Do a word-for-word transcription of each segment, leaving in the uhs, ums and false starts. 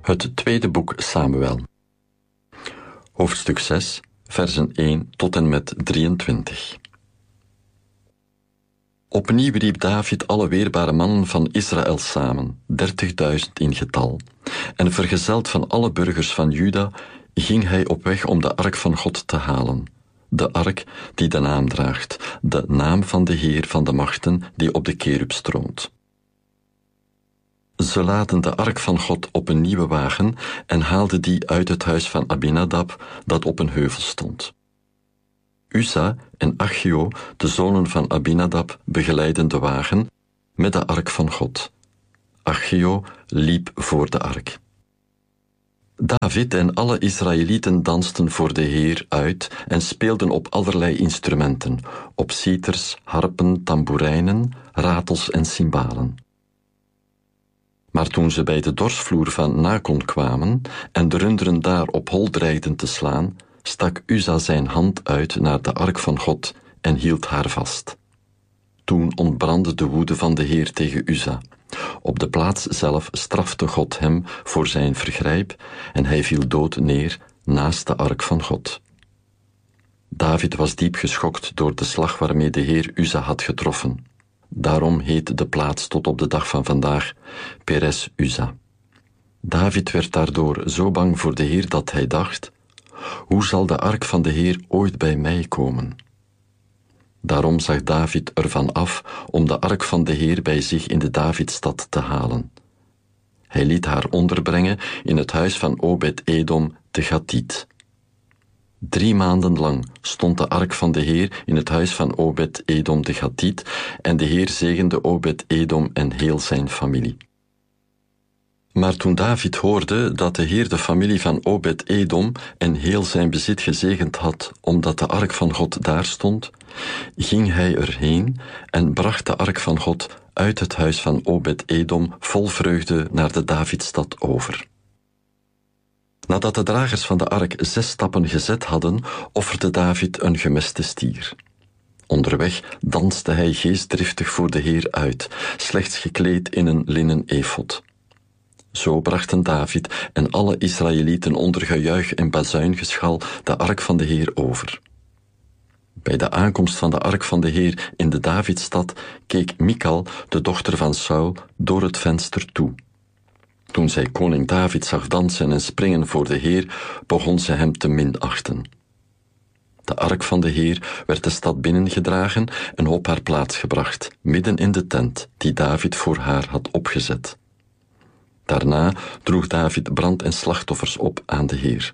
Het tweede boek Samuel. Hoofdstuk zes, versen één tot en met drieëntwintig. Opnieuw riep David alle weerbare mannen van Israël samen, dertigduizend in getal, en vergezeld van alle burgers van Juda ging hij op weg om de ark van God te halen. De ark die de naam draagt, de naam van de Heer van de machten die op de kerub stroont. Ze laden de ark van God op een nieuwe wagen en haalden die uit het huis van Abinadab dat op een heuvel stond. Uza en Achio, de zonen van Abinadab, begeleidden de wagen met de ark van God. Achio liep voor de ark. David en alle Israëlieten dansten voor de Heer uit en speelden op allerlei instrumenten, op citers, harpen, tamboerijnen, ratels en cymbalen. Maar toen ze bij de dorsvloer van Nakon kwamen en de runderen daar op hol dreigden te slaan, stak Uza zijn hand uit naar de ark van God en hield haar vast. Toen ontbrandde de woede van de Heer tegen Uza. Op de plaats zelf strafte God hem voor zijn vergrijp en hij viel dood neer naast de ark van God. David was diep geschokt door de slag waarmee de Heer Uza had getroffen. Daarom heet de plaats tot op de dag van vandaag Peres Uza. David werd daardoor zo bang voor de Heer dat hij dacht: hoe zal de ark van de Heer ooit bij mij komen? Daarom zag David ervan af om de ark van de Heer bij zich in de Davidstad te halen. Hij liet haar onderbrengen in het huis van Obed-Edom de Gathiet. Drie maanden lang stond de ark van de Heer in het huis van Obed-Edom de Gathiet en de Heer zegende Obed-Edom en heel zijn familie. Maar toen David hoorde dat de Heer de familie van Obed-Edom en heel zijn bezit gezegend had, omdat de ark van God daar stond, ging hij erheen en bracht de ark van God uit het huis van Obed-Edom vol vreugde naar de Davidstad over. Nadat de dragers van de ark zes stappen gezet hadden, offerde David een gemeste stier. Onderweg danste hij geestdriftig voor de Heer uit, slechts gekleed in een linnen efod. Zo brachten David en alle Israëlieten onder gejuich en bazuingeschal de ark van de Heer over. Bij de aankomst van de ark van de Heer in de Davidstad keek Michal, de dochter van Saul, door het venster toe. Toen zij koning David zag dansen en springen voor de Heer, begon ze hem te minachten. De ark van de Heer werd de stad binnengedragen en op haar plaats gebracht, midden in de tent die David voor haar had opgezet. Daarna droeg David brand- en slachtoffers op aan de Heer.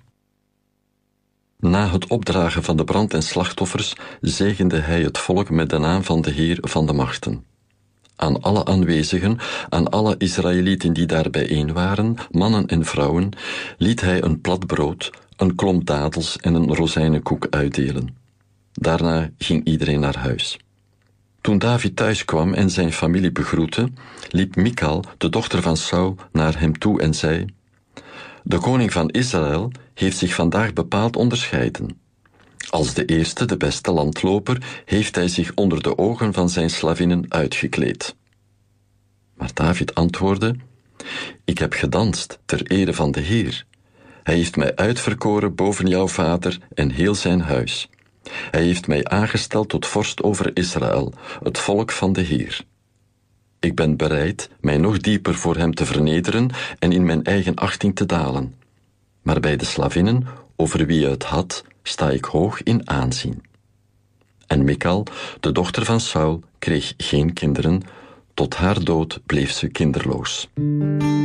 Na het opdragen van de brand- en slachtoffers zegende hij het volk met de naam van de Heer van de machten. Aan alle aanwezigen, aan alle Israëlieten die daar bijeen waren, mannen en vrouwen, liet hij een plat brood, een klomp dadels en een rozijnenkoek uitdelen. Daarna ging iedereen naar huis. Toen David thuis kwam en zijn familie begroette, liep Michal, de dochter van Saul, naar hem toe en zei: de koning van Israël heeft zich vandaag bepaald onderscheiden. Als de eerste, de beste landloper, heeft hij zich onder de ogen van zijn slavinnen uitgekleed. Maar David antwoordde: ik heb gedanst ter ere van de Heer. Hij heeft mij uitverkoren boven jouw vader en heel zijn huis. Hij heeft mij aangesteld tot vorst over Israël, het volk van de Heer. Ik ben bereid mij nog dieper voor hem te vernederen en in mijn eigen achting te dalen. Maar bij de slavinnen, over wie je het had, sta ik hoog in aanzien. En Michal, de dochter van Saul, kreeg geen kinderen. Tot haar dood bleef ze kinderloos.